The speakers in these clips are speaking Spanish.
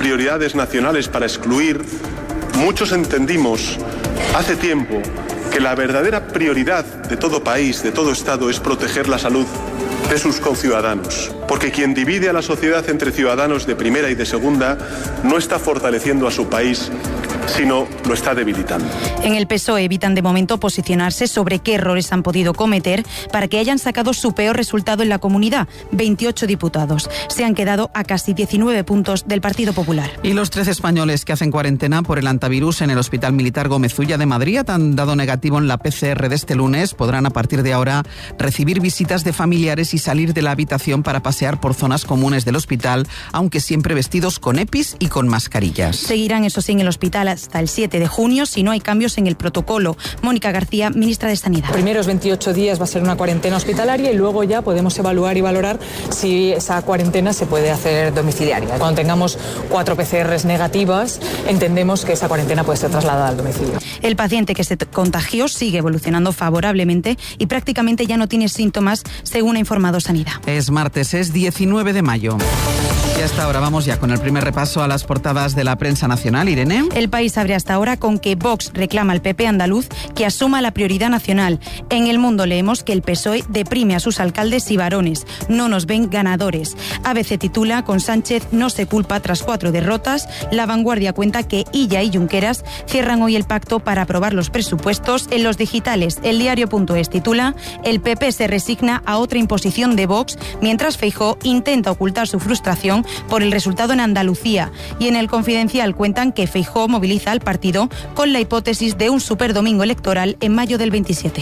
prioridades nacionales para excluir, muchos entendimos hace tiempo que la verdadera prioridad de todo país, de todo Estado, es proteger la salud de sus conciudadanos. Porque quien divide a la sociedad entre ciudadanos de primera y de segunda no está fortaleciendo a su país, sino lo está debilitando. En el PSOE evitan de momento posicionarse sobre qué errores han podido cometer para que hayan sacado su peor resultado en la comunidad, 28 diputados. Se han quedado a casi 19 puntos del Partido Popular. Y los 13 españoles que hacen cuarentena por el antivirus en el Hospital Militar Gómez Ulla de Madrid han dado negativo en la PCR de este lunes. Podrán a partir de ahora recibir visitas de familiares y salir de la habitación para pasear por zonas comunes del hospital, aunque siempre vestidos con EPIs y con mascarillas. Seguirán, eso sí, en el hospital hasta el 7 de junio si no hay cambios en el protocolo. Mónica García, ministra de Sanidad. Los primeros 28 días va a ser una cuarentena hospitalaria y luego ya podemos evaluar y valorar si esa cuarentena se puede hacer domiciliaria. Cuando tengamos 4 PCRs negativas, entendemos que esa cuarentena puede ser trasladada al domicilio. El paciente que se contagió sigue evolucionando favorablemente y prácticamente ya no tiene síntomas, según ha informado Sanidad. Es martes, es 19 de mayo. Y hasta ahora vamos ya con el primer repaso a las portadas de la prensa nacional. Irene. El País abre hasta ahora con que Vox reclama al PP andaluz que asuma la prioridad nacional. En El Mundo leemos que el PSOE deprime a sus alcaldes y varones. No nos ven ganadores. ABC titula: con Sánchez no se culpa tras 4 derrotas. La Vanguardia cuenta que Illa y Junqueras cierran hoy el pacto para aprobar los presupuestos. En los digitales, El Diario.es titula: el PP se resigna a otra imposición de Vox, mientras Feijóo intenta ocultar su frustración por el resultado en Andalucía. Y en El Confidencial cuentan que Feijóo moviliza al partido con la hipótesis de un superdomingo electoral en mayo del 27.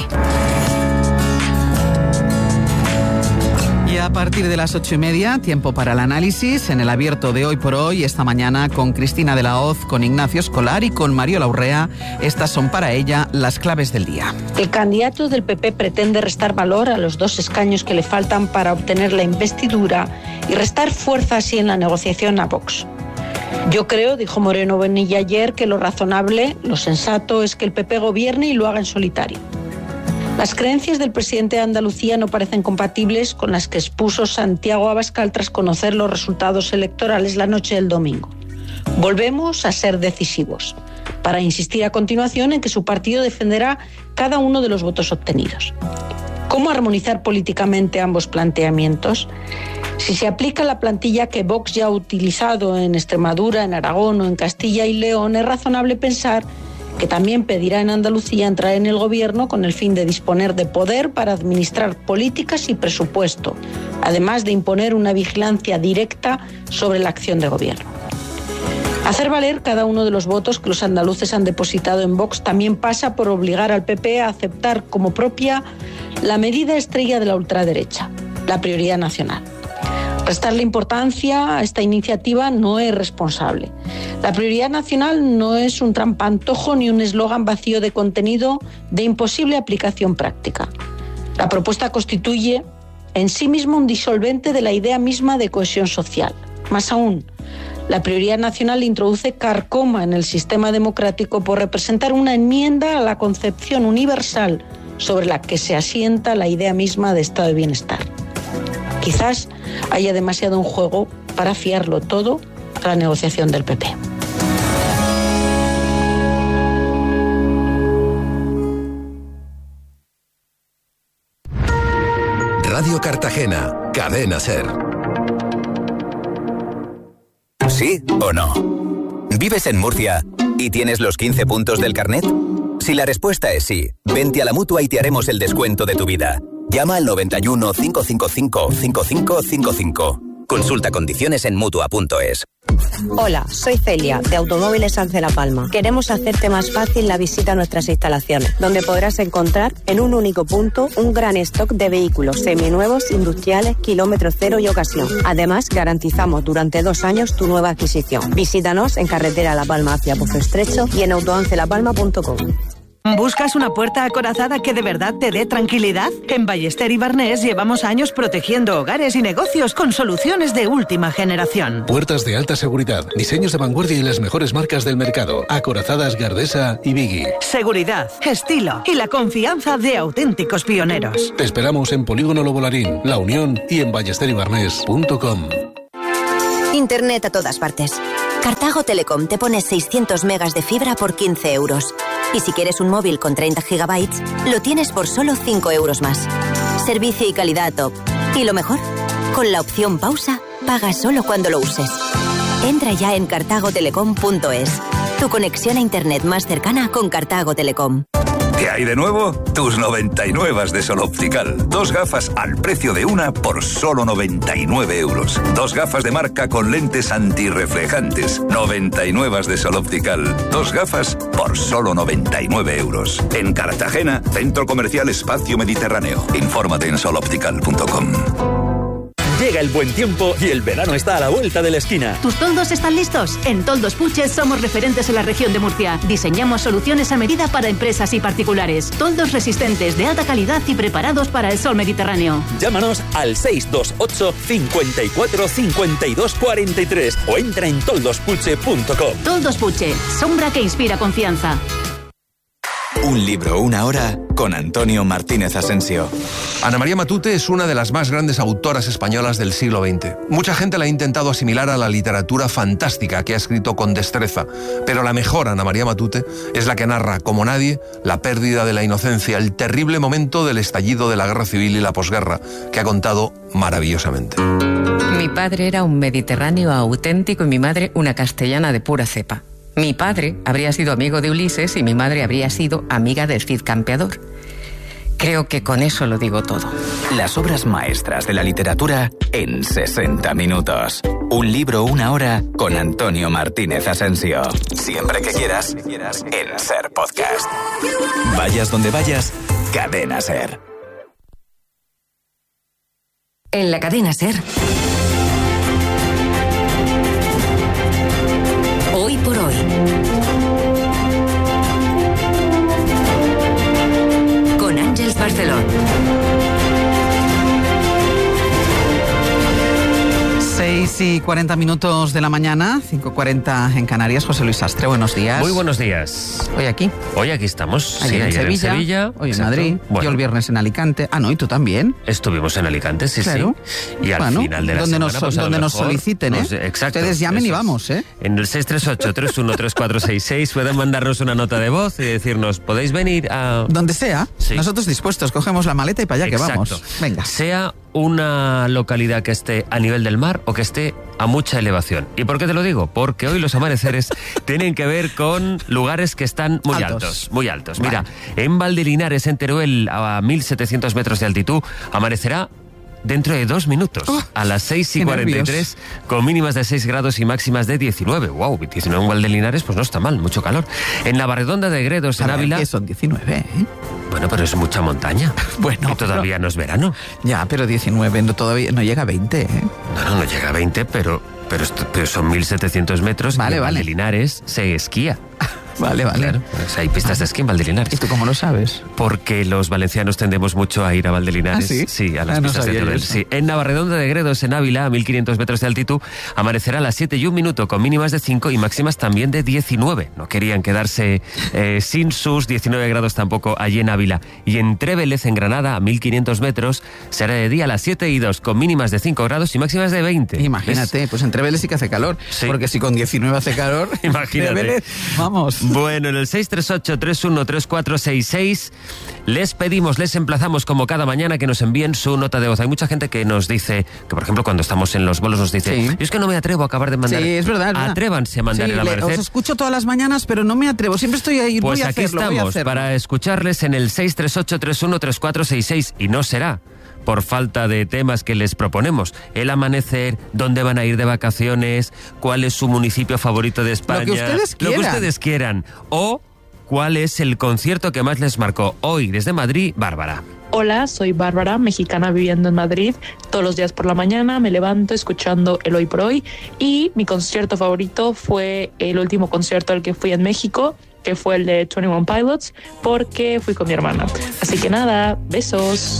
Y a partir de las 8:30, tiempo para el análisis en el abierto de Hoy por Hoy, esta mañana con Cristina de la Hoz, con Ignacio Escolar y con Mariola Urrea. Estas son para ella las claves del día. El candidato del PP pretende restar valor a los 2 escaños que le faltan para obtener la investidura y restar fuerza así en la negociación a Vox. Yo creo, dijo Moreno Bonilla ayer, que lo razonable, lo sensato, es que el PP gobierne y lo haga en solitario. Las creencias del presidente de Andalucía no parecen compatibles con las que expuso Santiago Abascal tras conocer los resultados electorales la noche del domingo. Volvemos a ser decisivos, para insistir a continuación en que su partido defenderá cada uno de los votos obtenidos. ¿Cómo armonizar políticamente ambos planteamientos? Si se aplica la plantilla que Vox ya ha utilizado en Extremadura, en Aragón o en Castilla y León, es razonable pensar que también pedirá en Andalucía entrar en el gobierno con el fin de disponer de poder para administrar políticas y presupuesto, además de imponer una vigilancia directa sobre la acción de gobierno. Hacer valer cada uno de los votos que los andaluces han depositado en Vox también pasa por obligar al PP a aceptar como propia la medida estrella de la ultraderecha, la prioridad nacional. Restarle importancia a esta iniciativa no es responsable. La prioridad nacional no es un trampantojo ni un eslogan vacío de contenido de imposible aplicación práctica. La propuesta constituye en sí mismo un disolvente de la idea misma de cohesión social. Más aún, la prioridad nacional introduce carcoma en el sistema democrático por representar una enmienda a la concepción universal sobre la que se asienta la idea misma de estado de bienestar. Quizás haya demasiado en juego para fiarlo todo a la negociación del PP. Radio Cartagena, Cadena SER. ¿Sí o no? ¿Vives en Murcia y tienes los 15 puntos del carnet? Si la respuesta es sí, vente a la Mutua y te haremos el descuento de tu vida. Llama al 91 555 5555. Consulta condiciones en Mutua.es. Hola, soy Celia, de Automóviles Sance La Palma. Queremos hacerte más fácil la visita a nuestras instalaciones, donde podrás encontrar en un único punto un gran stock de vehículos seminuevos, industriales, kilómetro cero y ocasión. Además, garantizamos durante 2 años tu nueva adquisición. Visítanos en carretera La Palma hacia Pozo Estrecho y en autoancelapalma.com. ¿Buscas una puerta acorazada que de verdad te dé tranquilidad? En Ballester y Barnés llevamos años protegiendo hogares y negocios con soluciones de última generación. Puertas de alta seguridad, diseños de vanguardia y las mejores marcas del mercado. Acorazadas Gardesa y Biggie. Seguridad, estilo y la confianza de auténticos pioneros. Te esperamos en Polígono Lobolarín, La Unión y en ballesteribarnés.com. Internet a todas partes. Cartago Telecom te pone 600 megas de fibra por 15 euros. Y si quieres un móvil con 30 gigabytes, lo tienes por solo 5 euros más. Servicio y calidad top. Y lo mejor, con la opción pausa, pagas solo cuando lo uses. Entra ya en cartagotelecom.es. Tu conexión a Internet más cercana con Cartago Telecom. ¿Qué hay de nuevo? Tus 99 de Sol Optical. 2 gafas al precio de una por solo 99 euros. 2 gafas de marca con lentes antirreflejantes. 99 de Sol Optical. 2 gafas por solo 99 euros. En Cartagena, Centro Comercial Espacio Mediterráneo. Infórmate en soloptical.com. Llega el buen tiempo y el verano está a la vuelta de la esquina. ¿Tus toldos están listos? En Toldos Puche somos referentes en la región de Murcia. Diseñamos soluciones a medida para empresas y particulares. Toldos resistentes, de alta calidad y preparados para el sol mediterráneo. Llámanos al 628 54 52 43 o entra en toldospuche.com. Toldos Puche, sombra que inspira confianza. Un libro, una hora, con Antonio Martínez Asensio. Ana María Matute es una de las más grandes autoras españolas del siglo XX. Mucha gente la ha intentado asimilar a la literatura fantástica que ha escrito con destreza, pero la mejor Ana María Matute es la que narra, como nadie, la pérdida de la inocencia, el terrible momento del estallido de la guerra civil y la posguerra, que ha contado maravillosamente. Mi padre era un mediterráneo auténtico y mi madre una castellana de pura cepa. Mi padre habría sido amigo de Ulises y mi madre habría sido amiga del Cid Campeador. Creo que con eso lo digo todo. Las obras maestras de la literatura en 60 minutos. Un libro, una hora, con Antonio Martínez Asensio. Siempre que quieras, en SER Podcast. Vayas donde vayas, Cadena SER. En la cadena SER. Hoy por hoy. Con Ángeles Barceló. 6:40 de la mañana, 5:40 en Canarias. José Luis Sastre, buenos días. Muy buenos días. Hoy aquí. Hoy aquí estamos. Ayer en Sevilla, hoy en Madrid, yo el viernes en Alicante. Ah, no, ¿y tú también? Estuvimos en Alicante, sí, claro. Sí. Y al final de la semana, donde nos soliciten, ¿eh? Exacto. Ustedes llamen y vamos, ¿eh? En el 638-313466 pueden mandarnos una nota de voz y decirnos, ¿podéis venir a...? Donde sea. Sí. Nosotros dispuestos, cogemos la maleta y para allá que vamos. Venga. Sea una localidad que esté a nivel del mar o que esté a mucha elevación. ¿Y por qué te lo digo? Porque hoy los amaneceres tienen que ver con lugares que están muy altos. Muy altos. Mira, en Valdelinares, en Teruel, a 1.700 metros de altitud, amanecerá dentro de 2 minutos, a las 6:43, con mínimas de 6 grados y máximas de 19. ¡Wow! 19 en Valdelinares, pues no está mal, mucho calor. En Navarredonda de Gredos, en Ávila... que son 19, ¿eh? Bueno, pero es mucha montaña. Bueno. Y todavía no es verano. Ya, pero 19 todavía no llega a 20, ¿eh? No llega a 20, pero son 1.700 metros. Vale, y en Valdelinares se esquía. Vale. Claro, pues hay pistas de esquí en Valdelinares. ¿Y tú cómo lo sabes? Porque los valencianos tendemos mucho a ir a Valdelinares. ¿Ah, sí? Sí, a las pistas de Teruel. Sí. En Navarredonda de Gredos, en Ávila, a 1.500 metros de altitud, amanecerá a las 7:01, con mínimas de 5 y máximas también de 19. No querían quedarse sin sus 19 grados tampoco allí en Ávila. Y en Trévelez, en Granada, a 1.500 metros, será de día a las 7:02, con mínimas de 5 grados y máximas de 20. Imagínate, ¿ves? Pues en Trévelez sí que hace calor. Sí. Porque si con 19 hace calor, imagínate. Trévelez, vamos. Bueno, en el 638-313466 les pedimos, les emplazamos como cada mañana que nos envíen su nota de voz. Hay mucha gente que nos dice, que por ejemplo cuando estamos en los bolos nos dice, yo es que no me atrevo a acabar de mandar. Sí, es verdad. Atrévanse a mandar el amanecer. Os escucho todas las mañanas, pero no me atrevo. Siempre estoy ahí. Pues voy a aquí estamos para escucharles en el 638-313466 y no será por falta de temas que les proponemos. El amanecer, dónde van a ir de vacaciones, cuál es su municipio favorito de España. Lo que ustedes quieran. O cuál es el concierto que más les marcó. Hoy, desde Madrid, Bárbara. Hola, soy Bárbara, mexicana viviendo en Madrid. Todos los días por la mañana me levanto escuchando el Hoy por Hoy y mi concierto favorito fue el último concierto al que fui en México, que fue el de 21 Pilots, porque fui con mi hermana. Así que nada, besos.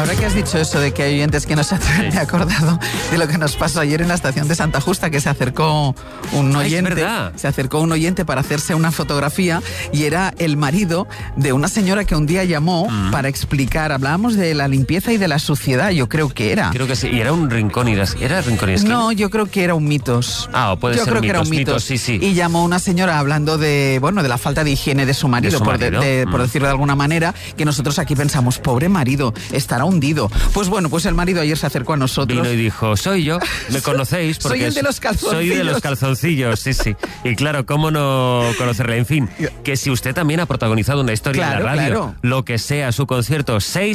Ahora que has dicho eso de que hay oyentes que no se atreven, me he acordado de lo que nos pasó ayer en la estación de Santa Justa, que se acercó un oyente. Se acercó un oyente para hacerse una fotografía y era el marido de una señora que un día llamó para explicar, hablábamos de la limpieza y de la suciedad, yo creo que era. Creo que sí, y era un rincón y ¿era rincón y esquina? No, yo creo que era un mitos. O puede ser creo mitos, que era un mitos. Sí. Y llamó una señora hablando de la falta de higiene de su marido, por decirlo de alguna manera, que nosotros aquí pensamos, pobre marido, estará hundido. Pues bueno, pues el marido ayer se acercó a nosotros. Vino y dijo, soy yo, me conocéis. Porque soy el de los calzoncillos. Soy de los calzoncillos, sí. Y claro, ¿cómo no conocerle? En fin, que si usted también ha protagonizado una historia en la radio, lo que sea su concierto,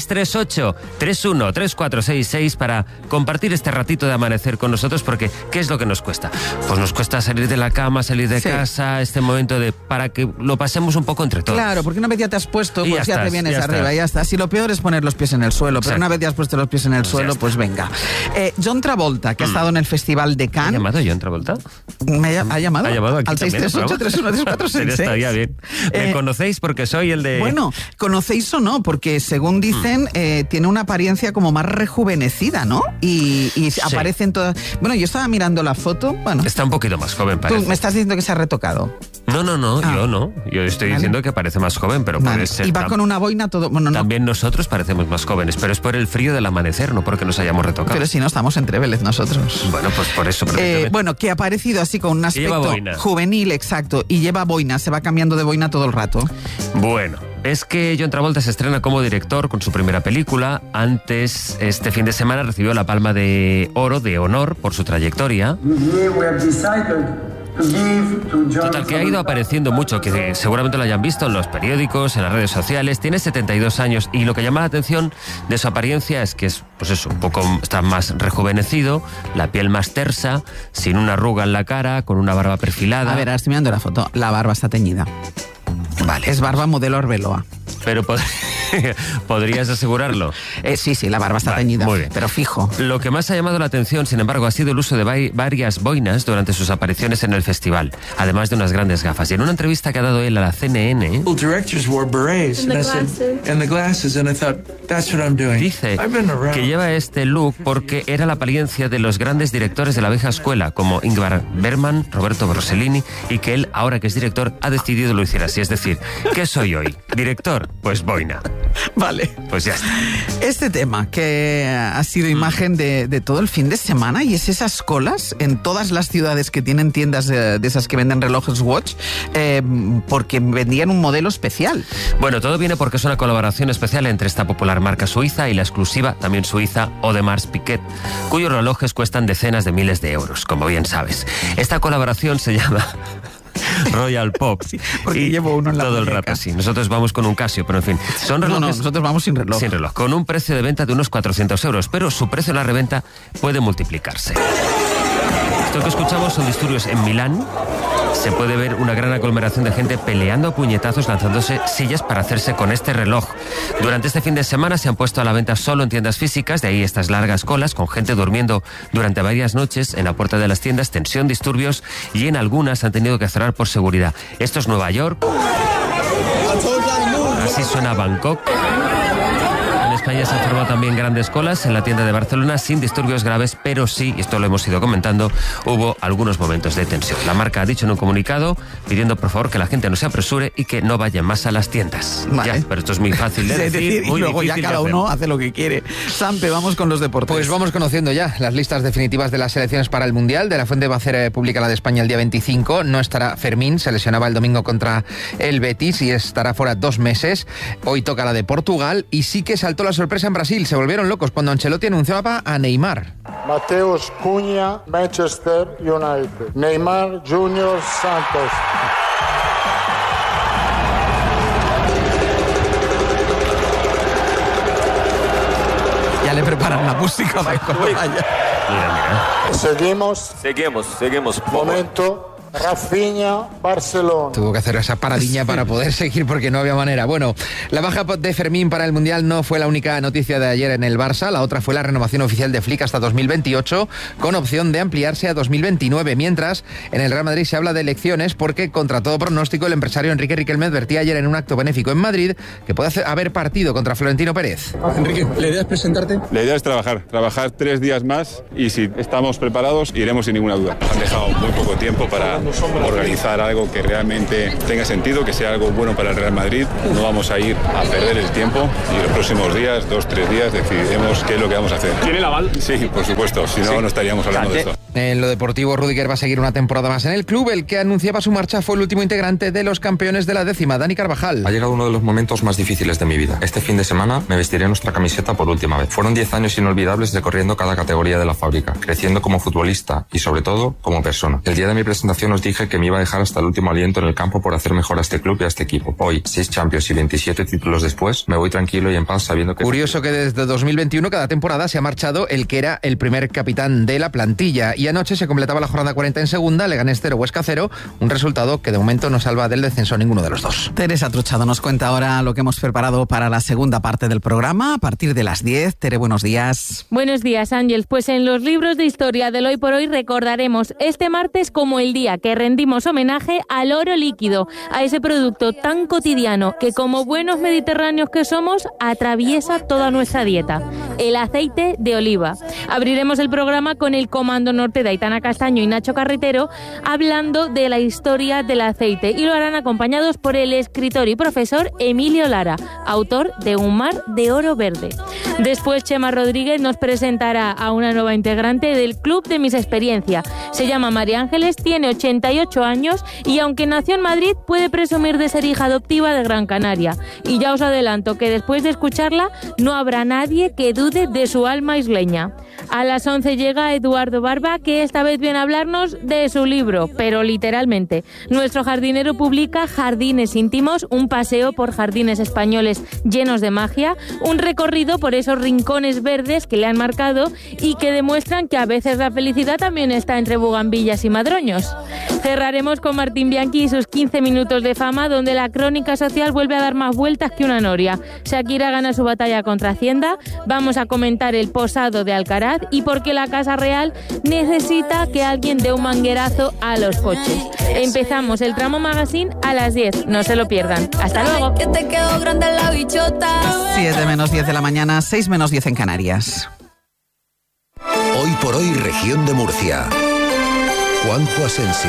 638-313466 para compartir este ratito de amanecer con nosotros, porque ¿qué es lo que nos cuesta? Pues nos cuesta salir de la cama, salir de casa, este momento para que lo pasemos un poco entre todos. Claro, porque una vez ya te has puesto, pues ya te vienes arriba, ya está. Si lo peor es poner los pies en el suelo, pero una vez ya has puesto los pies en el suelo, pues venga. John Travolta, que ha estado en el Festival de Cannes. ¿Ha llamado John Travolta? ¿Ha llamado? ¿Ha llamado aquí al 638-313466? Estaría bien. ¿Me conocéis? Porque soy el de... Bueno, conocéis o no, porque según dicen, tiene una apariencia como más rejuvenecida, ¿no? Y aparecen todas... Bueno, yo estaba mirando la foto, bueno... Está un poquito más joven, parece. ¿Tú me estás diciendo que se ha retocado? No, yo no. Yo estoy diciendo que parece más joven, pero puede ser... Y va con una boina todo... Bueno, también nosotros parecemos más jóvenes, pero es por el frío del amanecer, no porque nos hayamos retocado. Pero si no, estamos entre Vélez nosotros. Bueno, pues por eso. Bueno, que ha aparecido así con un aspecto juvenil, exacto, y lleva boina, se va cambiando de boina todo el rato. Bueno, es que John Travolta se estrena como director con su primera película. Antes, este fin de semana, recibió la Palma de Oro de honor por su trayectoria. Total, que ha ido apareciendo mucho, que seguramente lo hayan visto en los periódicos, en las redes sociales. Tiene 72 años y lo que llama la atención de su apariencia es que es, pues eso, un poco, está más rejuvenecido, la piel más tersa, sin una arruga en la cara, con una barba perfilada. A ver, ahora estoy mirando la foto, la barba está teñida. Vale. Es barba modelo Arbeloa. Pero ¿podrías asegurarlo? Sí, la barba está teñida, muy bien. Pero fijo. Lo que más ha llamado la atención, sin embargo, ha sido el uso de varias boinas durante sus apariciones en el festival, además de unas grandes gafas. Y en una entrevista que ha dado él a la CNN... Dice que lleva este look porque era la apariencia de los grandes directores de la vieja escuela, como Ingmar Bergman, Roberto Rossellini, y que él, ahora que es director, ha decidido lo hiciera así. Es decir, ¿qué soy hoy? ¿Director? Pues boina. Vale. Pues ya está. Este tema que ha sido imagen de todo el fin de semana, y es esas colas en todas las ciudades que tienen tiendas de esas que venden relojes Watch, porque vendían un modelo especial. Bueno, todo viene porque es una colaboración especial entre esta popular marca suiza y la exclusiva, también suiza, Audemars Piguet, cuyos relojes cuestan decenas de miles de euros, como bien sabes. Esta colaboración se llama Royal Pop. Sí, porque llevo uno en la todo muñeca. El rato, sí. Nosotros vamos con un Casio, pero en fin. Son relojes... No, nosotros vamos sin reloj. Sin reloj, con un precio de venta de unos 400 euros, pero su precio en la reventa puede multiplicarse. Esto que escuchamos son disturbios en Milán. Se puede ver una gran aglomeración de gente peleando a puñetazos, lanzándose sillas para hacerse con este reloj. Durante este fin de semana se han puesto a la venta solo en tiendas físicas, de ahí estas largas colas, con gente durmiendo durante varias noches en la puerta de las tiendas, tensión, disturbios, y en algunas han tenido que cerrar por seguridad. Esto es Nueva York. Así suena Bangkok. En España se han formado también grandes colas en la tienda de Barcelona, sin disturbios graves, pero sí, esto lo hemos ido comentando, hubo algunos momentos de tensión. La marca ha dicho en un comunicado, pidiendo por favor que la gente no se apresure y que no vaya más a las tiendas. Vale. Ya, pero esto es muy fácil de decir, y luego ya cada uno hace lo que quiere. Sampe, vamos con los deportes. Pues vamos conociendo ya las listas definitivas de las selecciones para el Mundial. De la Fuente va a hacer pública la de España el día 25. No estará Fermín, se lesionaba el domingo contra el Betis y estará fuera 2 meses. Hoy toca la de Portugal y sí que saltó la sorpresa en Brasil. Se volvieron locos cuando Ancelotti anunciaba a Neymar. Mateus Cunha, Manchester United. Neymar Junior Santos. Ya le preparan la música para cuando vaya. Seguimos. Momento Rafinha, Barcelona. Tuvo que hacer esa paradiña para poder seguir porque no había manera. Bueno, la baja de Fermín para el Mundial no fue la única noticia de ayer en el Barça. La otra fue la renovación oficial de Flick hasta 2028, con opción de ampliarse a 2029. Mientras, en el Real Madrid se habla de elecciones porque, contra todo pronóstico, el empresario Enrique Riquelme advertía ayer en un acto benéfico en Madrid que puede haber partido contra Florentino Pérez. Enrique, ¿la idea es presentarte? La idea es trabajar 3 días más y si estamos preparados iremos sin ninguna duda. Han dejado muy poco tiempo para organizar algo que realmente tenga sentido, que sea algo bueno para el Real Madrid. No vamos a ir a perder el tiempo y los próximos días, 2-3 días, decidiremos qué es lo que vamos a hacer. ¿Tiene el aval? Sí, por supuesto, si no, no estaríamos hablando de esto. En lo deportivo, Rüdiger va a seguir una temporada más en el club. El que anunciaba su marcha fue el último integrante de los campeones de la 10ª, Dani Carvajal. Ha llegado uno de los momentos más difíciles de mi vida. Este fin de semana me vestiré nuestra camiseta por última vez. Fueron 10 años inolvidables recorriendo cada categoría de la fábrica, creciendo como futbolista y sobre todo como persona. El día de mi presentación os dije que me iba a dejar hasta el último aliento en el campo por hacer mejor a este club y a este equipo. Hoy, 6 Champions y 27 títulos después, me voy tranquilo y en paz sabiendo que... Curioso que desde 2021 cada temporada se ha marchado el que era el primer capitán de la plantilla y anoche se completaba la jornada 40 en segunda, Leganés 0, Huesca 0, un resultado que de momento no salva del descenso a ninguno de los dos. Teresa Truchado nos cuenta ahora lo que hemos preparado para la segunda parte del programa a partir de las 10. Tere, buenos días. Buenos días, Ángeles. Pues en los libros de historia del Hoy por Hoy recordaremos este martes como el día que rendimos homenaje al oro líquido, a ese producto tan cotidiano que como buenos mediterráneos que somos atraviesa toda nuestra dieta, el aceite de oliva. Abriremos el programa con el Comando Norte de Aitana Castaño y Nacho Carretero hablando de la historia del aceite y lo harán acompañados por el escritor y profesor Emilio Lara, autor de Un mar de oro verde. Después Chema Rodríguez nos presentará a una nueva integrante del Club de Mis Experiencia. Se llama María Ángeles, tiene 88 años y aunque nació en Madrid puede presumir de ser hija adoptiva de Gran Canaria. Y ya os adelanto que después de escucharla no habrá nadie que dude de su alma isleña. A las 11 llega Eduardo Barba, que esta vez viene a hablarnos de su libro, pero literalmente. Nuestro jardinero publica Jardines íntimos, un paseo por jardines españoles llenos de magia, un recorrido por esos rincones verdes que le han marcado y que demuestran que a veces la felicidad también está entre bugambillas y madroños. Cerraremos con Martín Bianchi y sus 15 minutos de fama, donde la crónica social vuelve a dar más vueltas que una noria. Shakira gana su batalla contra Hacienda, vamos a comentar el posado de Alcaraz y por qué la Casa Real necesita que alguien dé un manguerazo a los coches. Empezamos el Tramo Magazine a las 10, no se lo pierdan. Hasta luego. 7 menos 10 de la mañana, 6 menos 10 en Canarias. Hoy por hoy, región de Murcia. Juanjo Asensio.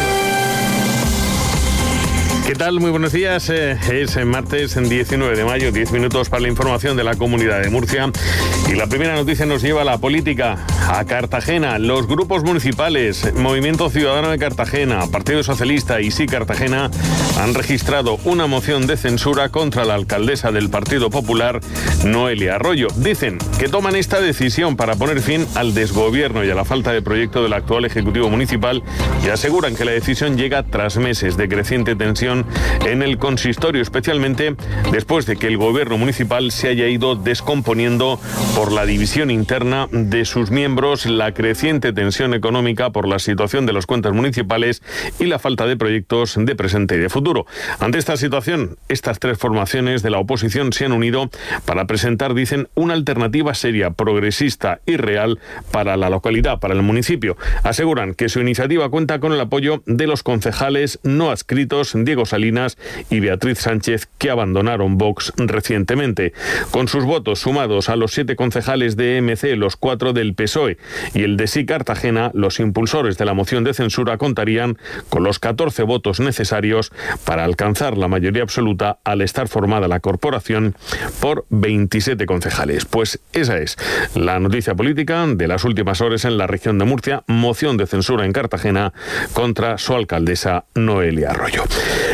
¿Qué tal? Muy buenos días. Es martes 19 de mayo, 10 minutos para la información de la Comunidad de Murcia. Y la primera noticia nos lleva a la política, a Cartagena. Los grupos municipales, Movimiento Ciudadano de Cartagena, Partido Socialista y Sí Cartagena han registrado una moción de censura contra la alcaldesa del Partido Popular, Noelia Arroyo. Dicen que toman esta decisión para poner fin al desgobierno y a la falta de proyecto del actual Ejecutivo Municipal y aseguran que la decisión llega tras meses de creciente tensión en el consistorio, especialmente después de que el gobierno municipal se haya ido descomponiendo por la división interna de sus miembros, la creciente tensión económica por la situación de las cuentas municipales y la falta de proyectos de presente y de futuro. Ante esta situación, estas tres formaciones de la oposición se han unido para presentar, dicen, una alternativa seria, progresista y real para la localidad, para el municipio. Aseguran que su iniciativa cuenta con el apoyo de los concejales no adscritos Diego Salinas y Beatriz Sánchez, que abandonaron Vox recientemente. Con sus votos sumados a los 7 concejales de EMC, los 4 del PSOE y el de Sí Cartagena, los impulsores de la moción de censura contarían con los 14 votos necesarios para alcanzar la mayoría absoluta al estar formada la corporación por 27 concejales. Pues esa es la noticia política de las últimas horas en la región de Murcia, moción de censura en Cartagena contra su alcaldesa Noelia Arroyo.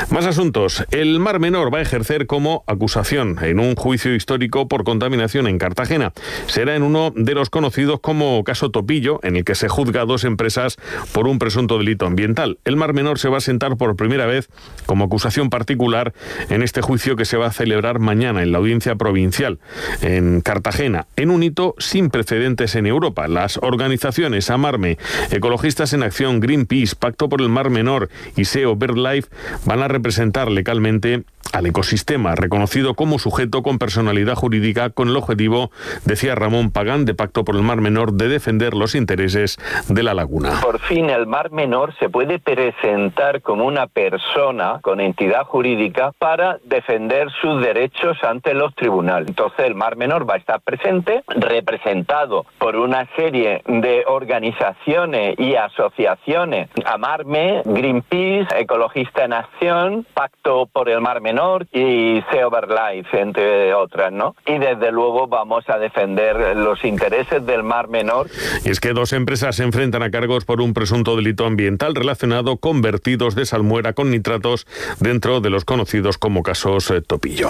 Más asuntos. El Mar Menor va a ejercer como acusación en un juicio histórico por contaminación en Cartagena. Será en uno de los conocidos como caso Topillo, en el que se juzga a 2 empresas por un presunto delito ambiental. El Mar Menor se va a sentar por primera vez como acusación particular en este juicio que se va a celebrar mañana en la Audiencia Provincial en Cartagena, en un hito sin precedentes en Europa. Las organizaciones Amarme, Ecologistas en Acción, Greenpeace, Pacto por el Mar Menor y SEO BirdLife van a representar legalmente al ecosistema, reconocido como sujeto con personalidad jurídica, con el objetivo, decía Ramón Pagán, de Pacto por el Mar Menor, de defender los intereses de la laguna. Por fin el Mar Menor se puede presentar como una persona con entidad jurídica para defender sus derechos ante los tribunales. Entonces el Mar Menor va a estar presente, representado por una serie de organizaciones y asociaciones, Amarme, Greenpeace, Ecologista en Acción, Pacto por el Mar Menor y SEO BirdLife, entre otras, ¿no? Y desde luego vamos a defender los intereses del Mar Menor. Y es que 2 empresas se enfrentan a cargos por un presunto delito ambiental relacionado con vertidos de salmuera con nitratos dentro de los conocidos como casos Topillo.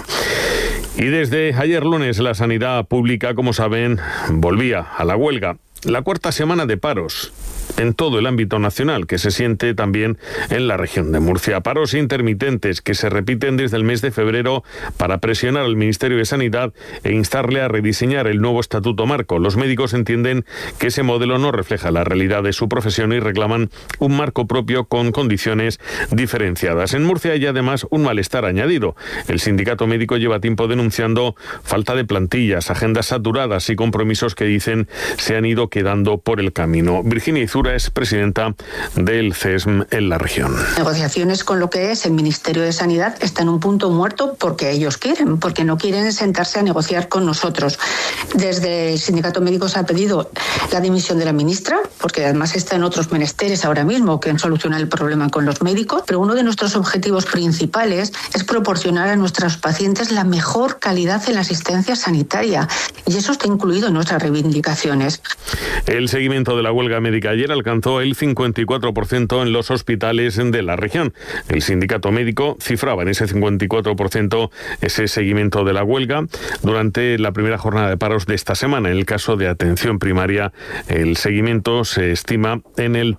Y desde ayer lunes la sanidad pública, como saben, volvía a la huelga. La 4ª semana de paros en todo el ámbito nacional, que se siente también en la región de Murcia. Paros intermitentes que se repiten desde el mes de febrero para presionar al Ministerio de Sanidad e instarle a rediseñar el nuevo estatuto marco. Los médicos entienden que ese modelo no refleja la realidad de su profesión y reclaman un marco propio con condiciones diferenciadas. En Murcia hay además un malestar añadido. El sindicato médico lleva tiempo denunciando falta de plantillas, agendas saturadas y compromisos que dicen se han ido quedando por el camino. Virginia Izura es presidenta del CESM en la región. Negociaciones con lo que es el Ministerio de Sanidad está en un punto muerto porque ellos quieren, porque no quieren sentarse a negociar con nosotros. Desde el sindicato médico se ha pedido la dimisión de la ministra, porque además está en otros menesteres ahora mismo que en solucionar el problema con los médicos, pero uno de nuestros objetivos principales es proporcionar a nuestros pacientes la mejor calidad en la asistencia sanitaria, y eso está incluido en nuestras reivindicaciones. El seguimiento de la huelga médica ayer alcanzó el 54% en los hospitales de la región. El sindicato médico cifraba en ese 54% ese seguimiento de la huelga durante la primera jornada de paros de esta semana. En el caso de atención primaria, el seguimiento se estima en el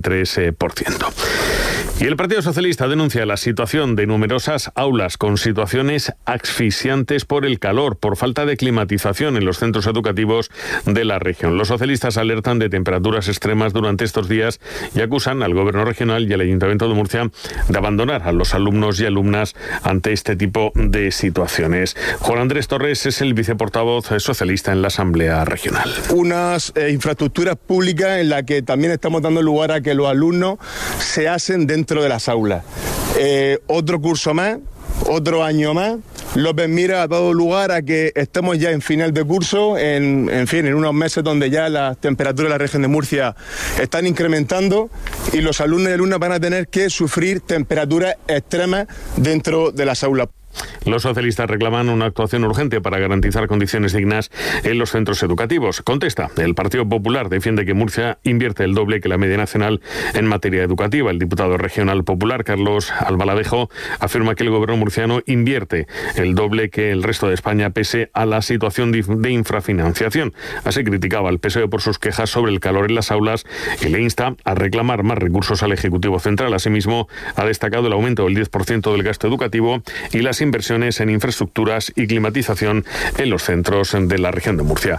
33%. Y el Partido Socialista denuncia la situación de numerosas aulas con situaciones asfixiantes por el calor, por falta de climatización en los centros educativos de la región. Los socialistas alertan de temperaturas extremas durante estos días y acusan al Gobierno regional y al Ayuntamiento de Murcia de abandonar a los alumnos y alumnas ante este tipo de situaciones. Juan Andrés Torres es el viceportavoz socialista en la Asamblea Regional. Unas infraestructuras públicas en las que también estamos dando lugar a que los alumnos se asen dentro de las aulas. Otro curso más, otro año más. López Miras ha dado lugar a que estemos ya en final de curso, en unos meses donde ya las temperaturas de la región de Murcia están incrementando y los alumnos y alumnas van a tener que sufrir temperaturas extremas dentro de las aulas. Los socialistas reclaman una actuación urgente para garantizar condiciones dignas en los centros educativos. Contesta, el Partido Popular defiende que Murcia invierte el doble que la media nacional en materia educativa. El diputado regional popular, Carlos Albaladejo, afirma que el gobierno murciano invierte el doble que el resto de España pese a la situación de infrafinanciación. Así criticaba al PSOE por sus quejas sobre el calor en las aulas y le insta a reclamar más recursos al Ejecutivo Central. Asimismo, ha destacado el aumento del 10% del gasto educativo y las inversiones en infraestructuras y climatización en los centros de la región de Murcia.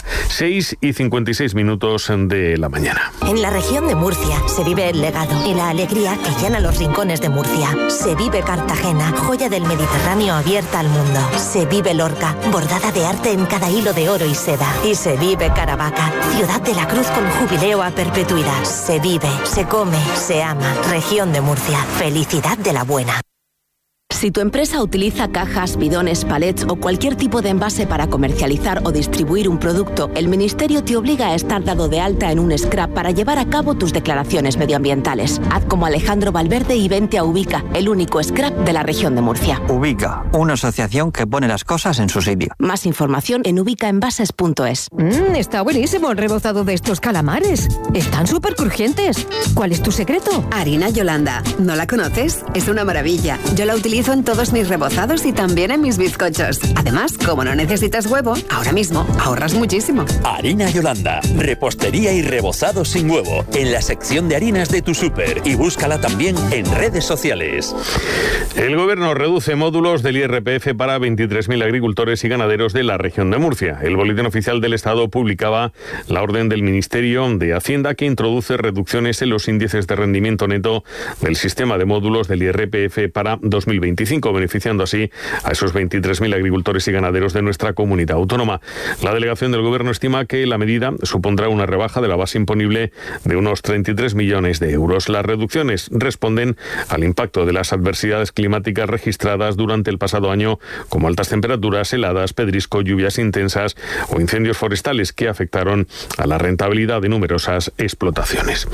6:56 de la mañana. En la región de Murcia se vive el legado y la alegría que llena los rincones de Murcia. Se vive Cartagena, joya del Mediterráneo abierta al mundo. Se vive Lorca, bordada de arte en cada hilo de oro y seda. Y se vive Caravaca, ciudad de la cruz con jubileo a perpetuidad. Se vive, se come, se ama. Región de Murcia, felicidad de la buena. Si tu empresa utiliza cajas, bidones, palets o cualquier tipo de envase para comercializar o distribuir un producto, el Ministerio te obliga a estar dado de alta en un SCRAP para llevar a cabo tus declaraciones medioambientales. Haz como Alejandro Valverde y vente a Ubica, el único SCRAP de la región de Murcia. Ubica, una asociación que pone las cosas en su sitio. Más información en ubicaenvases.es. Está buenísimo el rebozado de estos calamares. Están súper crujientes. ¿Cuál es tu secreto? Harina Yolanda. ¿No la conoces? Es una maravilla. Yo la utilizo en todos mis rebozados y también en mis bizcochos. Además, como no necesitas huevo, ahora mismo ahorras muchísimo. Harina Yolanda. Repostería y rebozado sin huevo. En la sección de harinas de tu súper. Y búscala también en redes sociales. El gobierno reduce módulos del IRPF para 23.000 agricultores y ganaderos de la región de Murcia. El Boletín Oficial del Estado publicaba la orden del Ministerio de Hacienda que introduce reducciones en los índices de rendimiento neto del sistema de módulos del IRPF para 2025, beneficiando así a esos 23.000 agricultores y ganaderos de nuestra comunidad autónoma. La delegación del Gobierno estima que la medida supondrá una rebaja de la base imponible de unos 33 millones de euros. Las reducciones responden al impacto de las adversidades climáticas registradas durante el pasado año, como altas temperaturas, heladas, pedrisco, lluvias intensas o incendios forestales que afectaron a la rentabilidad de numerosas explotaciones.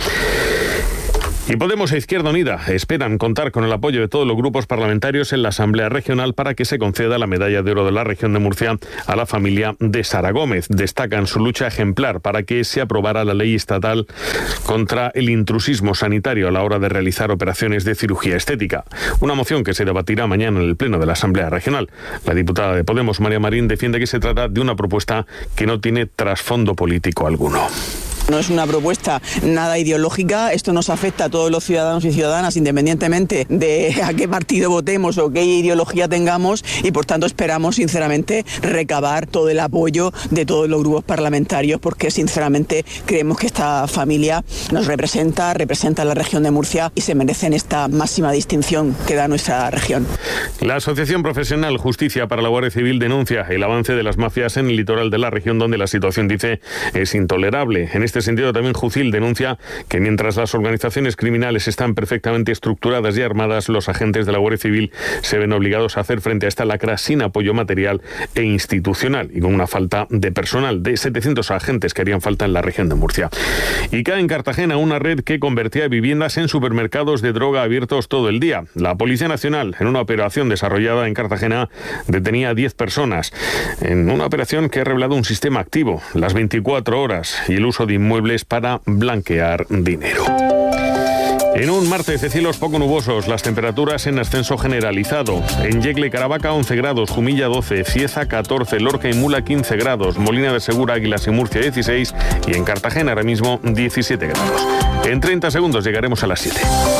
Y Podemos e Izquierda Unida esperan contar con el apoyo de todos los grupos parlamentarios en la Asamblea Regional para que se conceda la Medalla de Oro de la región de Murcia a la familia de Sara Gómez. Destacan su lucha ejemplar para que se aprobara la ley estatal contra el intrusismo sanitario a la hora de realizar operaciones de cirugía estética. Una moción que se debatirá mañana en el Pleno de la Asamblea Regional. La diputada de Podemos, María Marín, defiende que se trata de una propuesta que no tiene trasfondo político alguno. No es una propuesta nada ideológica, esto nos afecta a todos los ciudadanos y ciudadanas independientemente de a qué partido votemos o qué ideología tengamos y por tanto esperamos sinceramente recabar todo el apoyo de todos los grupos parlamentarios porque sinceramente creemos que esta familia nos representa a la región de Murcia y se merecen esta máxima distinción que da nuestra región. La Asociación Profesional Justicia para la Guardia Civil denuncia el avance de las mafias en el litoral de la región donde la situación, dice, es intolerable. En este sentido, también Jucil denuncia que mientras las organizaciones criminales están perfectamente estructuradas y armadas, los agentes de la Guardia Civil se ven obligados a hacer frente a esta lacra sin apoyo material e institucional y con una falta de personal de 700 agentes que harían falta en la región de Murcia. Y cae en Cartagena una red que convertía viviendas en supermercados de droga abiertos todo el día. La Policía Nacional, en una operación desarrollada en Cartagena, detenía a 10 personas en una operación que ha revelado un sistema activo, las 24 horas y el uso de inmuebles para blanquear dinero. En un martes de cielos poco nubosos, las temperaturas en ascenso generalizado. En Yegle, Caravaca, 11 grados, Jumilla, 12, Cieza, 14, Lorca y Mula, 15 grados, Molina de Segura, Águilas y Murcia, 16 y en Cartagena ahora mismo 17 grados. En 30 segundos llegaremos a las 7.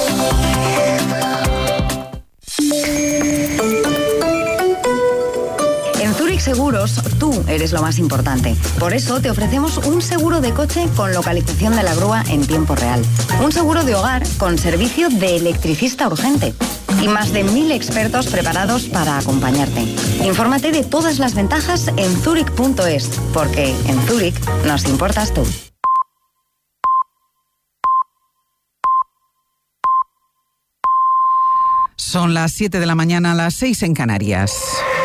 Seguros, tú eres lo más importante. Por eso te ofrecemos un seguro de coche con localización de la grúa en tiempo real. Un seguro de hogar con servicio de electricista urgente. Y más de 1000 expertos preparados para acompañarte. Infórmate de todas las ventajas en Zurich.es, porque en Zurich nos importas tú. Son las 7 de la mañana, las 6 en Canarias.